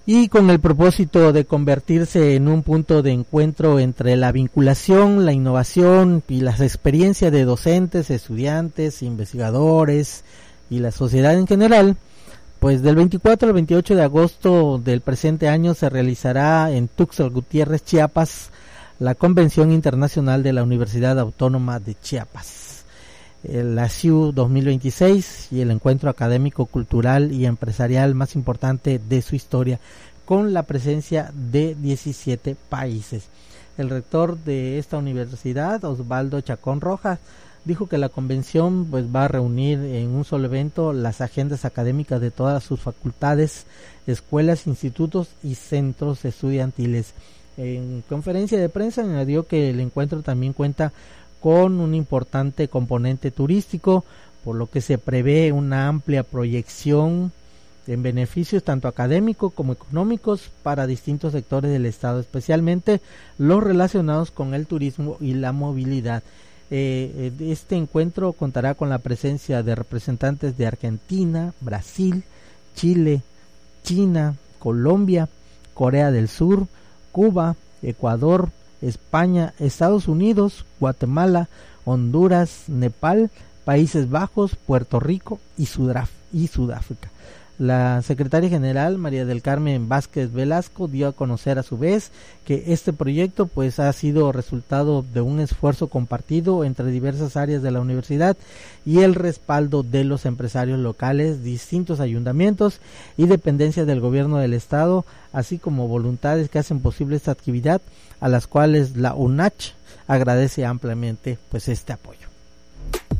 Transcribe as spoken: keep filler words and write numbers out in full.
y con el propósito de convertirse en un punto de encuentro entre la vinculación, la innovación y las experiencias de docentes, estudiantes, investigadores y la sociedad en general, pues del veinticuatro al veintiocho de agosto del presente año se realizará en Tuxtla Gutiérrez, Chiapas, la Convención Internacional de la Universidad Autónoma de Chiapas, la C I U dos mil veintiséis, y el encuentro académico, cultural y empresarial más importante de su historia, con la presencia de diecisiete países. El rector de esta universidad, Osvaldo Chacón Rojas, dijo que la convención pues va a reunir en un solo evento las agendas académicas de todas sus facultades, escuelas, institutos y centros estudiantiles. En conferencia de prensa añadió que el encuentro también cuenta con un importante componente turístico, por lo que se prevé una amplia proyección en beneficios tanto académicos como económicos para distintos sectores del Estado, especialmente los relacionados con el turismo y la movilidad. Eh, este encuentro contará con la presencia de representantes de Argentina, Brasil, Chile, China, Colombia, Corea del Sur, Cuba, Ecuador, España, Estados Unidos, Guatemala, Honduras, Nepal, Países Bajos, Puerto Rico y, Sudaf- y Sudáfrica. La secretaria general, María del Carmen Vázquez Velasco, dio a conocer a su vez que este proyecto pues ha sido resultado de un esfuerzo compartido entre diversas áreas de la universidad y el respaldo de los empresarios locales, distintos ayuntamientos y dependencias del gobierno del estado, así como voluntades que hacen posible esta actividad, a las cuales la UNACH agradece ampliamente pues este apoyo.